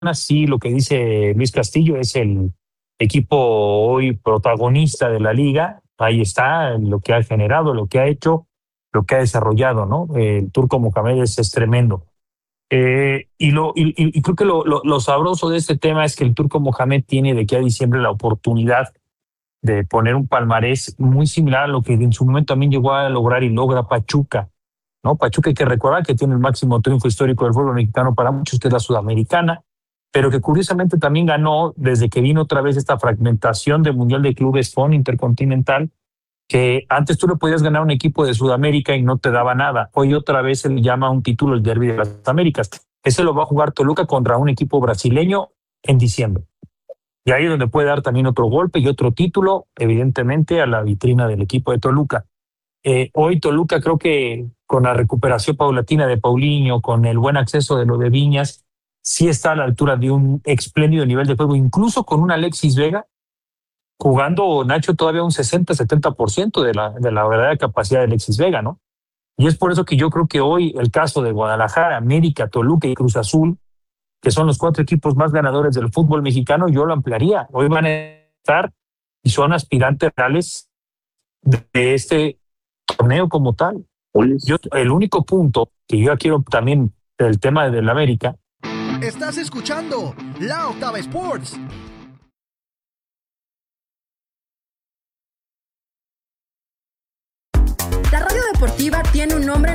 sí, lo que dice Luis Castillo es el equipo hoy protagonista de la liga. Ahí está lo que ha generado, lo que ha hecho, lo que ha desarrollado, ¿no? El Turco Mohamed es tremendo. Y creo que lo sabroso de este tema es que el Turco Mohamed tiene de aquí a diciembre la oportunidad de poner un palmarés muy similar a lo que en su momento también llegó a lograr y logra Pachuca, ¿no? Pachuca hay que recordar que tiene el máximo triunfo histórico del fútbol mexicano para muchos, que es la Sudamericana, pero que curiosamente también ganó desde que vino otra vez esta fragmentación del Mundial de Clubes FON Intercontinental, que antes tú le podías ganar a un equipo de Sudamérica y no te daba nada. Hoy otra vez se le llama un título el Derbi de las Américas. Ese lo va a jugar Toluca contra un equipo brasileño en diciembre. Y ahí es donde puede dar también otro golpe y otro título, evidentemente, a la vitrina del equipo de Toluca. Hoy Toluca creo que con la recuperación paulatina de Paulinho, con el buen acceso de lo de Viñas, sí está a la altura de un espléndido nivel de juego, incluso con un Alexis Vega jugando, Nacho, todavía un 60-70% de la verdadera capacidad de Alexis Vega, ¿no? Y es por eso que yo creo que hoy el caso de Guadalajara, América, Toluca y Cruz Azul, que son los 4 equipos más ganadores del fútbol mexicano, yo lo ampliaría. Hoy van a estar y son aspirantes reales de este torneo como tal. Yo, el único punto que yo quiero también del tema del América. Estás escuchando La Octava Sports. La radio deportiva tiene un nombre